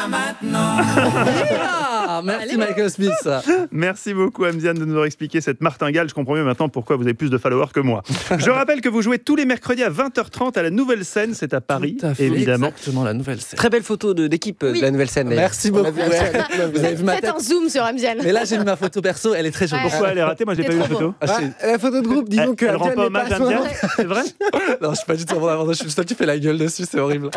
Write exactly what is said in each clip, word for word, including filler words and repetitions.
là maintenant. Ah, merci Michael Smith. Merci beaucoup Amziane de nous avoir expliqué cette martingale. Je comprends mieux maintenant pourquoi vous avez plus de followers que moi. Je rappelle que vous jouez tous les mercredis à vingt heures trente à la Nouvelle Scène, c'est à Paris, Tout à fait, évidemment. Exactement, la Nouvelle Scène. Très belle photo de, d'équipe Oui. de la Nouvelle Scène. Merci On l'a beaucoup. vu. Ouais. Vous avez vu ma Faites tête. un zoom sur Amziane. Mais là, j'ai mis ma photo perso, elle est très jolie. Ouais. Pourquoi elle est ratée? Moi, j'ai C'est pas eu la trop photo. beau. Ah, Ah, c'est- la photo de groupe, disons Elle, que elle rend Amziane pas n'est hommage à à ce moment- Amziane. C'est vrai? Non, je suis pas du tout en avantage. Je suis juste toi, tu fais la gueule dessus, c'est horrible.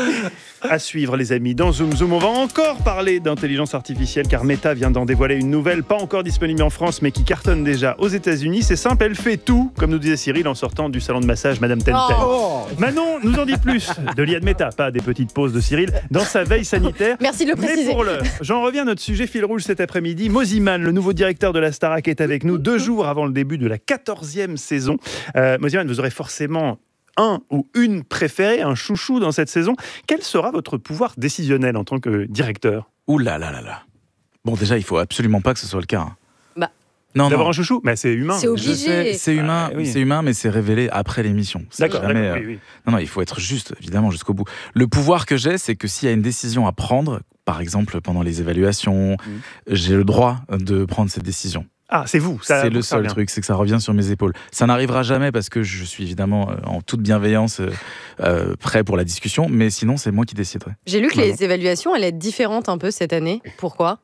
À suivre les amis, dans Zoom Zoom, on va encore parler d'intelligence artificielle car Meta vient d'en dévoiler une nouvelle, pas encore disponible en France mais qui cartonne déjà aux États-Unis. C'est simple, elle fait tout, comme nous disait Cyril en sortant du salon de massage Madame Ten Ten. Oh. Manon nous en dit plus de l'I A de Meta, pas des petites pauses de Cyril, dans sa veille sanitaire. Merci de le Mais préciser. pour l'heure, j'en reviens à notre sujet fil rouge cet après-midi. Moziman, le nouveau directeur de la Starac, est avec nous deux jours avant le début de la quatorzième saison. Euh, Moziman, vous aurez forcément un ou une préférée, un chouchou dans cette saison. Quel sera votre pouvoir décisionnel en tant que directeur? Ouh là là là là. Bon, déjà, il faut absolument pas que ce soit le cas. hein. Bah. Non, D'avoir non. un chouchou? Mais c'est humain. C'est Je obligé. sais, c'est humain, Ah, oui. c'est humain, mais c'est révélé après l'émission. C'est D'accord, jamais, d'accord, euh, oui, oui. Non, non, il faut être juste, évidemment, jusqu'au bout. Le pouvoir que j'ai, c'est que s'il y a une décision à prendre, par exemple pendant les évaluations, Mmh. j'ai le droit de prendre cette décision. Ah, c'est vous. ça- C'est le ça seul revient. truc, c'est que ça revient sur mes épaules. Ça n'arrivera jamais parce que je suis évidemment euh, en toute bienveillance euh, euh, prêt pour la discussion, mais sinon c'est moi qui déciderai. J'ai lu que Manon. les évaluations allaient être différentes un peu cette année. Pourquoi?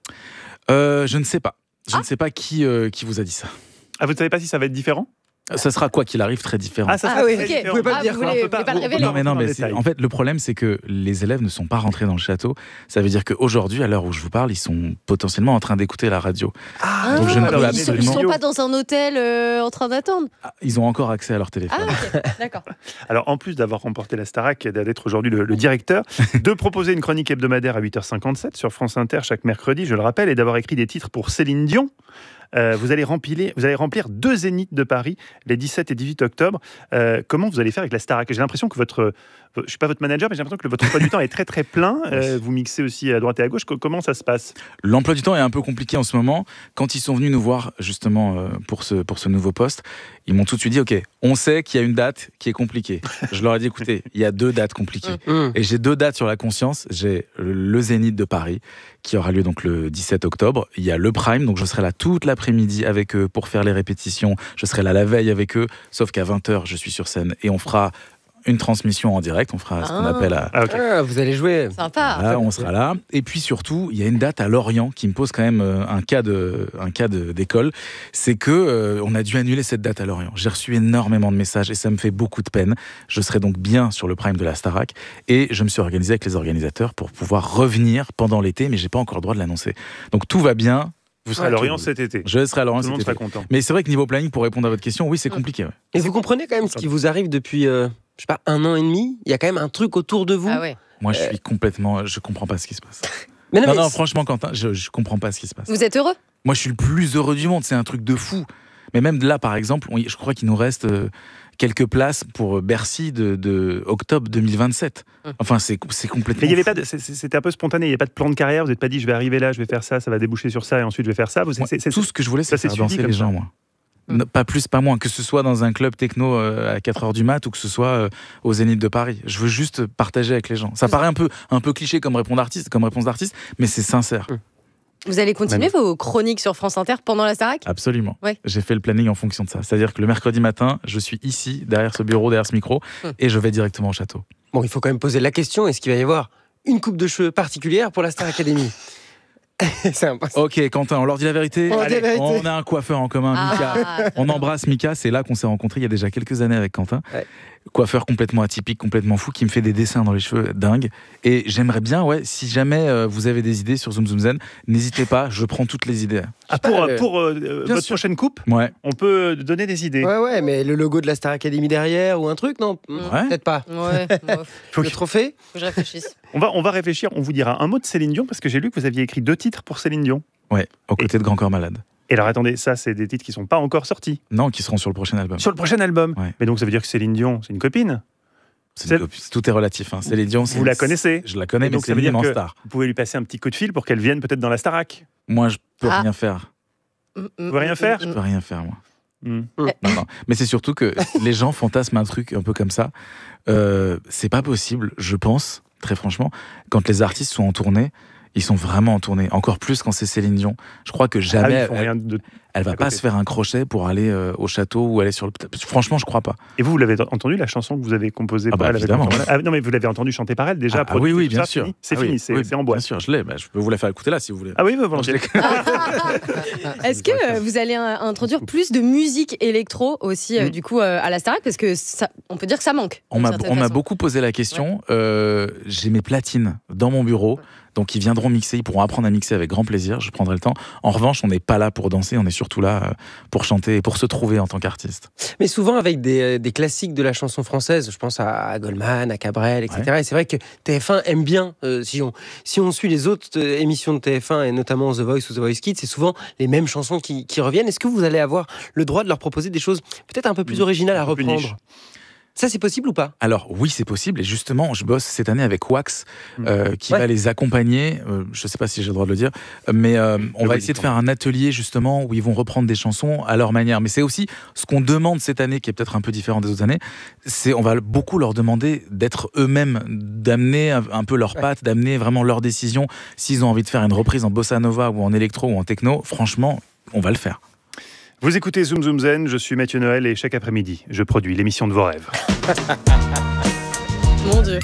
Euh, je ne sais pas. Je Ah. ne sais pas qui, euh, qui vous a dit ça. Ah, vous ne savez pas si ça va être différent? Ça sera quoi qu'il arrive très différent. Ah, ça Ah sera oui, très ok. différent. Vous pouvez pas le Ah, dire, vous quoi. voulez, On peut vous pas- voulez pas le on- révéler. Non mais non Dans le mais c'est- détail. en fait le problème c'est que les élèves ne sont pas rentrés dans le château. Ça veut dire qu'aujourd'hui à l'heure où je vous parle ils sont potentiellement en train d'écouter la radio. Ah, Donc je ne peux ils, sont, absolument- ils sont pas dans un hôtel euh, en train d'attendre. Ah, Ils ont encore accès à leur téléphone. Ah, ok, d'accord. Alors, en plus d'avoir remporté la Starac et d'être aujourd'hui le, le directeur, de proposer une chronique hebdomadaire à huit heures cinquante-sept sur France Inter chaque mercredi, je le rappelle, et d'avoir écrit des titres pour Céline Dion, euh, vous, allez remplir, vous allez remplir deux zéniths de Paris les dix-sept et dix-huit octobre. Euh, comment vous allez faire avec la Starac? J'ai l'impression que votre... Je ne suis pas votre manager, mais j'ai l'impression que votre emploi du temps est très très plein. Euh, vous mixez aussi à droite et à gauche. Co- Comment ça se passe? L'emploi du temps est un peu compliqué en ce moment. Quand ils sont venus nous voir justement euh, pour, ce, pour ce nouveau poste, ils m'ont tout de suite dit, ok, on sait qu'il y a une date qui est compliquée. Je leur ai dit, écoutez, il y a deux dates compliquées. Mmh. Et j'ai deux dates sur la conscience. J'ai le Zénith de Paris, qui aura lieu donc le dix-sept octobre. Il y a le Prime, donc je serai là toute l'après-midi avec eux pour faire les répétitions. Je serai là la veille avec eux, sauf qu'à vingt heures, je suis sur scène et on fera une transmission en direct. On fera ce qu'on Ah. appelle à, Ah, ok. Ah, vous allez jouer. Sympa. Voilà, on sera là. Et puis surtout, il y a une date à Lorient qui me pose quand même euh, un cas de, un cas de- d'école. C'est que euh, on a dû annuler cette date à Lorient. J'ai reçu énormément de messages et ça me fait beaucoup de peine. Je serai donc bien sur le prime de la Starac et je me suis organisé avec les organisateurs pour pouvoir revenir pendant l'été, mais j'ai pas encore le droit de l'annoncer. Donc tout va bien. Vous serez à Lorient cet été. Je serai à Lorient Tout le monde cet sera été. content. Mais c'est vrai que niveau planning, pour répondre à votre question, oui, c'est compliqué. ouais. Et vous comprenez quand même ce qui vous arrive depuis, euh, je sais pas, un an et demi. Il y a quand même un truc autour de vous. Ah ouais. Moi, je suis complètement, je comprends pas ce qui se passe. Mais non, Non, mais non, c'est- franchement, Quentin, je, je comprends pas ce qui se passe. Vous êtes heureux? Moi, je suis le plus heureux du monde. C'est un truc de fou. Mais même là, par exemple, on- je crois qu'il nous reste euh, quelques places pour Bercy de, de octobre deux mille vingt-sept. Hum. Enfin, c'est c'est complètement. Mais il y avait fou. pas de- c'est- c'est- c'était un peu spontané, il n'y avait pas de plan de carrière, vous n'êtes pas dit je vais arriver là, je vais faire ça, ça va déboucher sur ça et ensuite je vais faire ça. Vous, Moi, c'est- c'est- tout ce que je voulais, ça c'est s'est faire suivi danser comme les ça. gens, moi. Hum. Non, Pas plus, pas moins. Que ce soit dans un club techno euh, à quatre heures du mat ou que ce soit euh, au Zénith de Paris. Je veux juste partager avec les gens. Ça paraît un peu, un peu cliché comme réponse d'artiste, comme réponse d'artiste, mais c'est sincère. Vous allez continuer vos chroniques sur France Inter pendant la Starac? Absolument. Ouais. J'ai fait le planning en fonction de ça. C'est-à-dire que le mercredi matin, je suis ici, derrière ce bureau, derrière ce micro, Hum. et je vais directement au château. Bon, il faut quand même poser la question, est-ce qu'il va y avoir une coupe de cheveux particulière pour la Star Academy? C'est impossible. Ok, Quentin, on leur dit la vérité. On leur dit la vérité. On a un coiffeur en commun, Mika. Ah, On embrasse Mika, c'est là qu'on s'est rencontrés il y a déjà quelques années avec Quentin. Ouais. Coiffeur complètement atypique, complètement fou, qui me fait des dessins dans les cheveux dingues. Et j'aimerais bien, ouais, si jamais euh, vous avez des idées sur Zoom Zoom Zen, n'hésitez pas, je prends toutes les idées. Ah, pas, pour le- pour euh, euh, Bien votre sûr. prochaine coupe, Ouais. on peut donner des idées. Ouais, ouais, mais le logo de la Star Academy derrière ou un truc, non? Ouais. Peut-être pas. Ouais, bon, faut Faut Le que- trophée? que je réfléchisse. On va, on va réfléchir, on vous dira un mot de Céline Dion parce que j'ai lu que vous aviez écrit deux titres pour Céline Dion. Ouais, aux côtés de Grand Corps Malade. Et alors attendez, ça c'est des titres qui sont pas encore sortis. Non, qui seront sur le prochain album. Sur le prochain album. Ouais. Mais donc ça veut dire que Céline Dion, c'est une copine. C'est une copie. Tout est relatif. Hein. Céline Dion, c'est- Vous la connaissez. Je la connais, Et mais donc c'est ça veut une dire immense que star. vous pouvez lui passer un petit coup de fil pour qu'elle vienne peut-être dans la Starac. Moi, je peux Ah. rien faire. Vous pouvez rien faire Je peux rien faire, moi. Hmm. Non, non. Mais c'est surtout que les gens fantasment un truc un peu comme ça. Euh, c'est pas possible, je pense, très franchement, quand les artistes sont en tournée, ils sont vraiment en tournée. Encore plus quand c'est Céline Dion. Je crois que jamais... Ah, ils font rien de... Elle va pas se faire un crochet pour aller euh, au château ou aller sur le... Franchement, je crois pas. Et vous, vous l'avez entendu, la chanson que vous avez composée ah bah, par elle évidemment. Ah, non, mais vous l'avez entendue chanter par elle déjà. Ah, ah oui, oui, bien ça, sûr. Fini c'est ah, fini, oui, c'est, oui, c'est en boîte. Bien sûr, je l'ai. Bah, je peux vous la faire écouter là, si vous voulez. Ah oui, bah, volontiers. Est-ce que euh, vous allez euh, introduire plus de musique électro aussi, euh, Mm. du coup, euh, à la Starac? Parce que ça, on peut dire que ça manque. On m'a, on m'a beaucoup posé la question. Ouais. Euh, j'ai mes platines dans mon bureau. Donc ils viendront mixer, ils pourront apprendre à mixer avec grand plaisir, je prendrai le temps. En revanche, on n'est pas là pour danser, on est surtout là pour chanter et pour se trouver en tant qu'artiste. Mais souvent avec des, des classiques de la chanson française, je pense à Goldman, à Cabrel, et cetera. Ouais. Et c'est vrai que T F un aime bien, euh, si, on, si on suit les autres euh, émissions de T F un, et notamment The Voice ou The Voice Kids, c'est souvent les mêmes chansons qui, qui reviennent. Est-ce que vous allez avoir le droit de leur proposer des choses peut-être un peu plus originales à reprendre ? Ça, c'est possible ou pas ? Alors oui, c'est possible. Et justement, je bosse cette année avec Wax, euh, qui ouais. va les accompagner. Euh, je ne sais pas si j'ai le droit de le dire, mais euh, on je va essayer de faire un atelier justement où ils vont reprendre des chansons à leur manière. Mais c'est aussi ce qu'on demande cette année, qui est peut-être un peu différent des autres années. C'est on va beaucoup leur demander d'être eux-mêmes, d'amener un peu leurs pattes, d'amener vraiment leurs décisions. S'ils ont envie de faire une reprise en bossa nova ou en électro ou en techno, franchement, on va le faire. Vous écoutez Zoom Zoom Zen, je suis Mathieu Noël et chaque après-midi, je produis l'émission de vos rêves. Mon Dieu.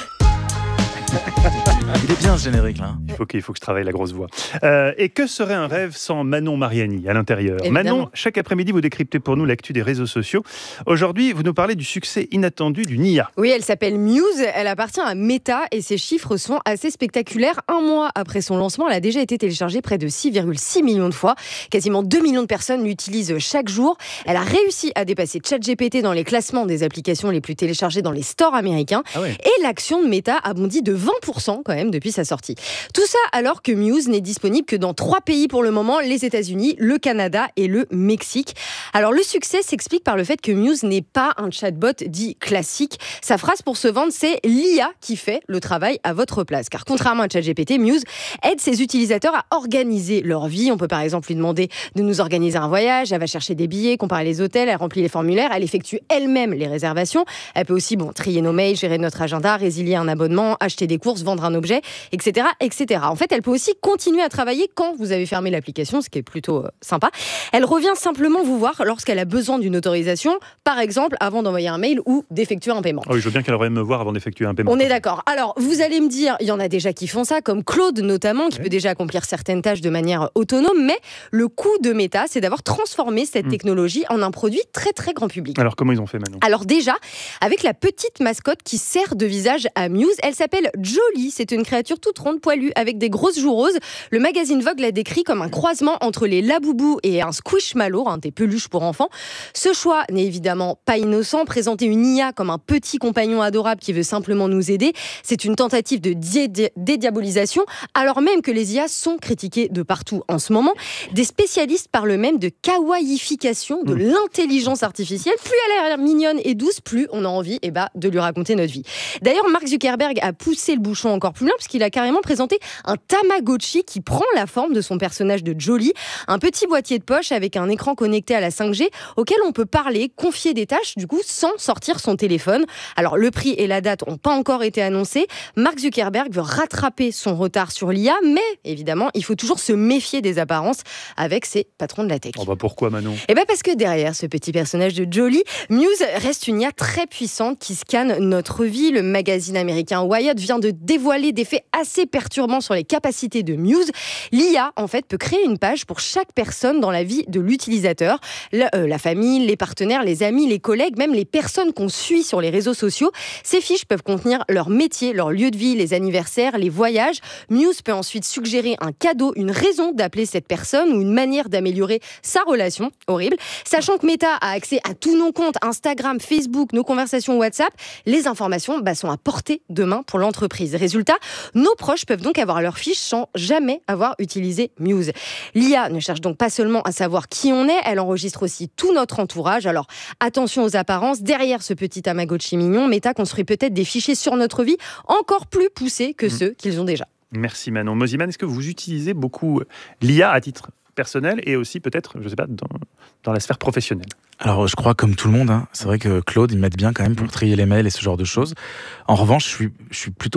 Il est bien ce générique là. Il faut, qu'il faut que je travaille la grosse voix. Euh, et que serait un rêve sans Manon Mariani à l'intérieur ? Évidemment. Manon, chaque après-midi, vous décryptez pour nous l'actu des réseaux sociaux. Aujourd'hui, vous nous parlez du succès inattendu d'une I A. Oui, elle s'appelle Muse, elle appartient à Meta et ses chiffres sont assez spectaculaires. Un mois après son lancement, elle a déjà été téléchargée près de six virgule six millions de fois. Quasiment deux millions de personnes l'utilisent chaque jour. Elle a réussi à dépasser ChatGPT dans les classements des applications les plus téléchargées dans les stores américains. Ah ouais. Et l'action de Meta a bondi de vingt pour cent quand même depuis sa sortie. Tout ça alors que Muse n'est disponible que dans trois pays pour le moment, les États-Unis, le Canada et le Mexique. Alors le succès s'explique par le fait que Muse n'est pas un chatbot dit classique. Sa phrase pour se vendre, c'est l'I A qui fait le travail à votre place. Car contrairement à ChatGPT, Muse aide ses utilisateurs à organiser leur vie. On peut par exemple lui demander de nous organiser un voyage, elle va chercher des billets, comparer les hôtels, elle remplit les formulaires, elle effectue elle-même les réservations. Elle peut aussi bon, trier nos mails, gérer notre agenda, résilier un abonnement, acheter des courses, vendre un objet, et cetera, et cetera. En fait, elle peut aussi continuer à travailler quand vous avez fermé l'application, ce qui est plutôt euh, sympa. Elle revient simplement vous voir lorsqu'elle a besoin d'une autorisation, par exemple avant d'envoyer un mail ou d'effectuer un paiement. Oh oui, je veux bien qu'elle revienne me voir avant d'effectuer un paiement. On est d'accord. Alors, vous allez me dire, il y en a déjà qui font ça, comme Claude notamment, qui ouais. peut déjà accomplir certaines tâches de manière autonome, mais le coup de Meta, c'est d'avoir transformé cette mmh. technologie en un produit très très grand public. Alors, comment ils ont fait maintenant ? Alors déjà, avec la petite mascotte qui sert de visage à Muse, elle s'appelle Jolie. C'est une créature toute ronde, poilue, avec des grosses joues roses. Le magazine Vogue l'a décrit comme un croisement entre les Laboubou et un Squishmallow, hein, des peluches pour enfants. Ce choix n'est évidemment pas innocent. Présenter une I A comme un petit compagnon adorable qui veut simplement nous aider, c'est une tentative de dé- dédiabolisation, alors même que les I A sont critiquées de partout en ce moment. Des spécialistes parlent même de kawaiification de mmh. l'intelligence artificielle. Plus elle a l'air mignonne et douce, plus on a envie eh ben, de lui raconter notre vie. D'ailleurs, Mark Zuckerberg a poussé le bouchon encore plus loin, parce qu'il a carrément présenté un Tamagotchi qui prend la forme de son personnage de Jolie, un petit boîtier de poche avec un écran connecté à la cinq G auquel on peut parler, confier des tâches, du coup, sans sortir son téléphone. Alors, le prix et la date n'ont pas encore été annoncés. Mark Zuckerberg veut rattraper son retard sur l'I A, mais évidemment, il faut toujours se méfier des apparences avec ses patrons de la tech. Oh bah pourquoi, Manon ? Eh ben parce que derrière ce petit personnage de Jolie, Muse reste une I A très puissante qui scanne notre vie. Le magazine américain Wired vient de dévoiler des faits assez perturbants sur les capacités de Muse. L'I A, en fait, peut créer une page pour chaque personne dans la vie de l'utilisateur. La, euh, la famille, les partenaires, les amis, les collègues, même les personnes qu'on suit sur les réseaux sociaux. Ces fiches peuvent contenir leur métier, leur lieu de vie, les anniversaires, les voyages. Muse peut ensuite suggérer un cadeau, une raison d'appeler cette personne ou une manière d'améliorer sa relation. Horrible. Sachant que Meta a accès à tous nos comptes, Instagram, Facebook, nos conversations WhatsApp, les informations bah, sont à portée de main pour l'entreprise. Résultat, nos proches peuvent donc avoir leurs fiches sans jamais avoir utilisé Muse. L'I A ne cherche donc pas seulement à savoir qui on est, elle enregistre aussi tout notre entourage. Alors attention aux apparences, derrière ce petit Tamagotchi mignon, Meta construit peut-être des fichiers sur notre vie encore plus poussés que mmh. ceux qu'ils ont déjà. Merci Manon. Moziman, est-ce que vous utilisez beaucoup l'I A à titre personnel et aussi peut-être, je ne sais pas, dans, dans la sphère professionnelle? Alors, je crois comme tout le monde, hein, c'est vrai que Claude, il m'aide bien quand même pour trier les mails et ce genre de choses. En revanche, je suis, je suis plutôt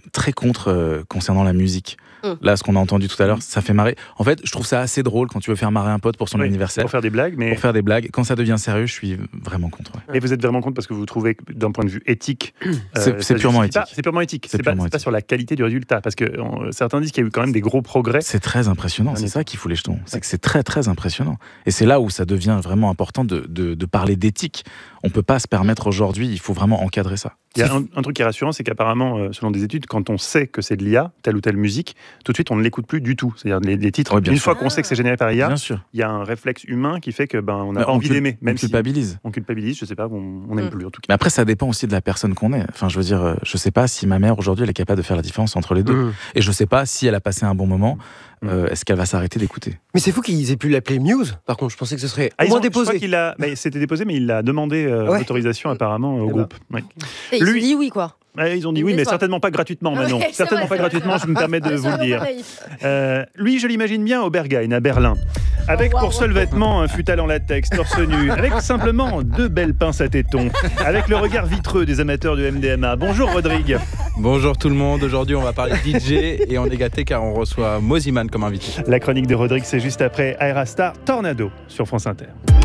très contre euh, concernant la musique. Mm. Là, ce qu'on a entendu tout à l'heure, ça fait marrer. En fait, je trouve ça assez drôle quand tu veux faire marrer un pote pour son Oui, anniversaire, pour faire des blagues, mais... pour faire des blagues. Quand ça devient sérieux, je suis vraiment contre. Ouais. Mais vous êtes vraiment contre parce que vous trouvez que d'un point de vue éthique, C'est- euh, c'est ça purement justifie pas- éthique. C'est purement éthique. C'est C'est pas, purement c'est pas éthique. sur la qualité du résultat, parce que on- certains disent qu'il y a eu quand même des gros progrès. C'est très impressionnant, c'est Dernier ça qui fout les jetons. C'est que c'est très très impressionnant. Et c'est là où ça devient vraiment important de, de, de parler d'éthique. On peut pas se permettre aujourd'hui, il faut vraiment encadrer ça. Il y a un, un truc qui est rassurant, c'est qu'apparemment, euh, selon des études, quand on sait que c'est de l'I A, telle ou telle musique, tout de suite on ne l'écoute plus du tout. C'est-à-dire les, les titres. Ouais, bien une sûr. fois qu'on sait que c'est généré par I A, Bien sûr. il y a un réflexe humain qui fait que ben on n'a Mais pas on envie cul- d'aimer, On même si culpabilise. on culpabilise. Je sais pas, on on n'aime Mm. plus en tout cas. Mais après, ça dépend aussi de la personne qu'on est. Enfin, je veux dire, euh, je sais pas si ma mère aujourd'hui elle est capable de faire la différence entre les deux. Mmh. Et je sais pas si elle a passé un bon moment. euh, Est-ce qu'elle va s'arrêter d'écouter? Mais c'est fou qu'ils aient pu l'appeler Muse. Par contre, je pensais que ce serait Ah, au ils moins ont- je crois déposé. qu'il a, mais c'était déposé, mais il a demandé euh, Ouais. l'autorisation apparemment au Eh ben. groupe. Ouais. Et ils Lui- se dit oui, quoi. Ouais, ils ont dit Ils oui, mais déçoivent. certainement pas gratuitement, Manon. Ouais, c'est certainement vrai, pas c'est gratuitement, je me permets de vous le Soyons dire. pas naïfs. Euh, lui, je l'imagine bien au Berghain, à Berlin. Avec Oh, wow. pour seul vêtement un futal en latex, torse nu, avec simplement deux belles pinces à tétons, avec le regard vitreux des amateurs de M D M A. Bonjour Rodrigue. Bonjour tout le monde, aujourd'hui on va parler D J et on est gâtés car on reçoit Moziman comme invité. La chronique de Rodrigue, c'est juste après Aerastar Tornado sur France Inter.